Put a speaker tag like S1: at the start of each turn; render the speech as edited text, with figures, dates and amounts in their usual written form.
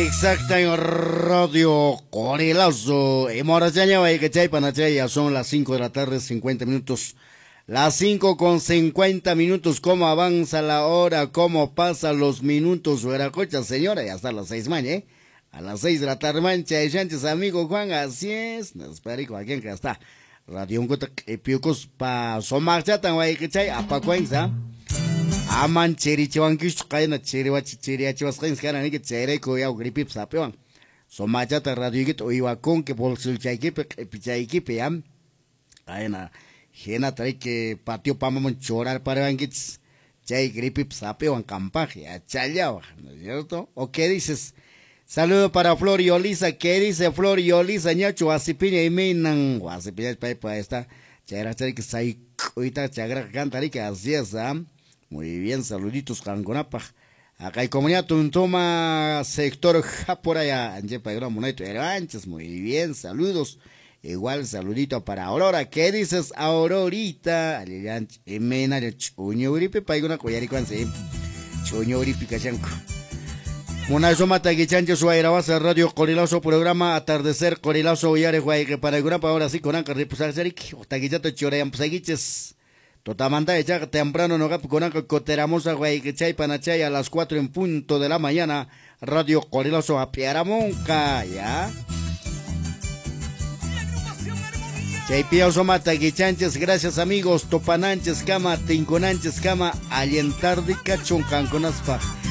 S1: Exacta en Radio Corilazo. Y Morachaña, Guayquechay, Panachay, ya son las 5 de la tarde, 50 minutos. Las 5:50. ¿Cómo avanza la hora? ¿Cómo pasan los minutos? Veracocha, señora, ya está a las 6 mañana, A las 6 de la tarde, mancha y chanches, amigo Juan, así es. Nos espera aquí que está. Radio Uncuta, Piucos, pa Somarchatan, Guayquechay, Apacuenza. Aman chiri chiwan kish kayna chiri achivas kain skana ni que chere ko ya gripip sapewan. Somachata radio git oiwa con que bolsul chaikipe pichaikipe yam. Kayna jena trai que patio pamamon chorar para angits chay gripip sapewan campaje achallao, ¿no es cierto? ¿O qué dices? Saludo para Flor y Olisa. ¿Qué dice Flor y Olisa? Ñacho asipiña y minan. Asipiña pa esta. Chayra chay que sai ahorita chagra cantari que así es, ¿ah? Muy bien, saluditos, Canconapa. Acá hay comunidad Tuntoma, sector por allá, Anjepa, Monito, Anches, muy bien, saludos. Igual, saludito para Aurora. ¿Qué dices, Aurorita? Mena de Chuño Uripe, Paiguna, Coyaricuanse. Chuño Uripe, Cachanco. Monazoma Taguichancho, Suairabasa, Radio Corilazo, programa Atardecer, Corilazo, Yare, que para el grupo ahora sí con Anca, Ripusaric, Taguichato, Chorean, Pusaguiches. Totamanda ya temprano no con Coteramosa Guayquechay Panachay a las 4 en punto de la mañana. Radio Corilazo a Piaramonca, ¿ya? Chaypia Osomata Guichanches, gracias amigos. Topananches, cama, Tinconanches, cama, Alientardi Cachoncanconaspa.